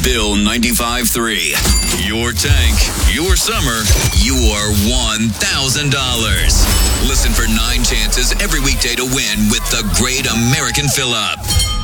Fill 95.3. Your tank, your summer, your $1,000. Listen for 9 chances every weekday to win with the Great American Fill-Up.